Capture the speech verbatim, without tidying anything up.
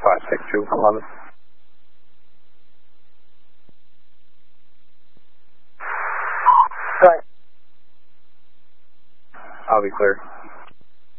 five six two eleven. Right. I'll be clear.